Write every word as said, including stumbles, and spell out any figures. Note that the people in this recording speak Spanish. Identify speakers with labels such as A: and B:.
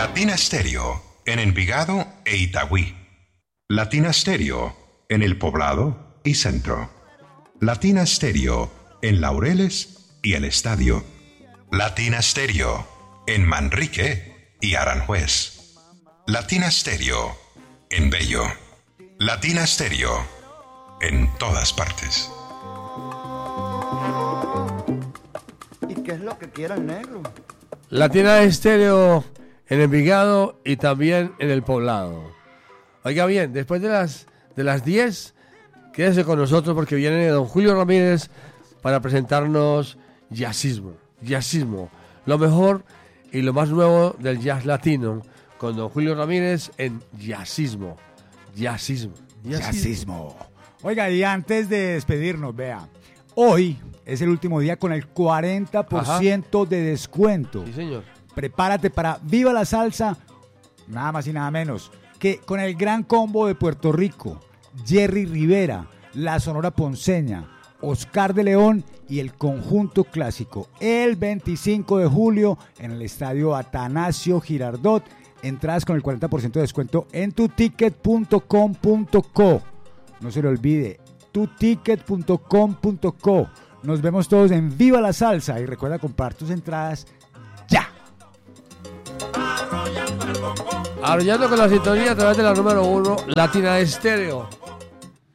A: Latina Stereo en Envigado e Itagüí. Latina Stereo en El Poblado y Centro. Latina Stereo en Laureles y El Estadio. Latina Stereo en Manrique y Aranjuez. Latina Stereo en Bello. Latina Stereo en todas partes.
B: ¿Y qué es lo que quiere el negro?
C: Latina Estéreo en Envigado y también en El Poblado. Oiga bien, después de las de las diez, quédese con nosotros porque viene don Julio Ramírez para presentarnos jazzismo, jazzismo, lo mejor y lo más nuevo del jazz latino, con don Julio Ramírez en jazzismo, jazzismo, jazzismo.
D: Jazzismo. Oiga, y antes de despedirnos, vea, hoy es el último día con el cuarenta por ciento Ajá. de descuento.
C: Sí, señor.
D: Prepárate para Viva la Salsa, nada más y nada menos que con el gran combo de Puerto Rico, Jerry Rivera, la Sonora Ponceña, Oscar de León y el Conjunto Clásico, el veinticinco de julio en el Estadio Atanasio Girardot. Entradas con el cuarenta por ciento de descuento en tu ticket punto com punto co. No se le olvide, tu ticket punto com punto co. Nos vemos todos en Viva la Salsa y recuerda comprar tus entradas ya.
C: Arrollando con la sintonía a través de la número uno, Latina Estéreo.